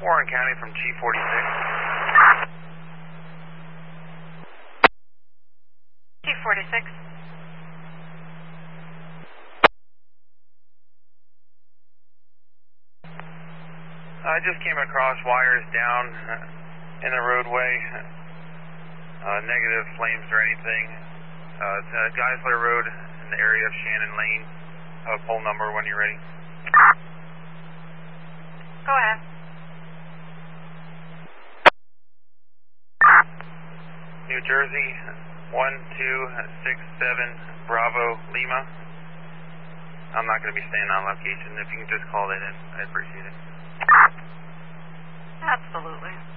Warren County from G46. G46. I just came across wires down in the roadway. Negative flames or anything. It's Geisler Road in the area of Shannon Lane. Pole number when you're ready. Go ahead. New Jersey, 1267 Bravo Lima. I'm not going to be staying on location. If you can just call that in, I'd appreciate it. Absolutely.